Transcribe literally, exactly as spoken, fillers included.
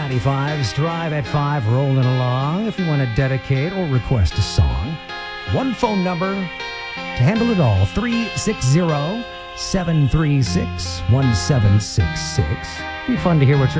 ninety-five's Drive at five rolling along. If you want to dedicate or request a song, one phone number to handle it all, three six zero, seven three six, one seven six six. Be fun to hear what you're